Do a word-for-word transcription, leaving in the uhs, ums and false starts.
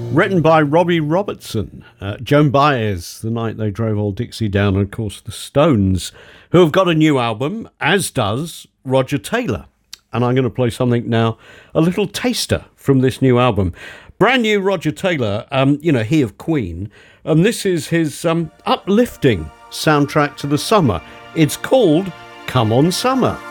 Written by Robbie Robertson, uh, Joan Baez, the night they drove old Dixie down, and of course the Stones, who have got a new album, as does Roger Taylor. And I'm going to play something now, a little taster from this new album. Brand new Roger Taylor, um, you know, he of Queen, and this is his um, uplifting soundtrack to the summer. It's called Come On Summer.